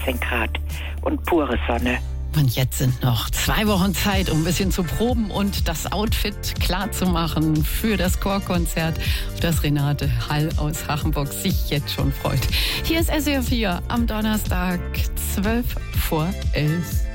13 Grad und pure Sonne. Und jetzt sind noch 2 Wochen Zeit, um ein bisschen zu proben und das Outfit klar zu machen für das Chorkonzert, auf das Renate Hall aus Hachenburg sich jetzt schon freut. Hier ist SWR 4 am Donnerstag, 12 vor 11.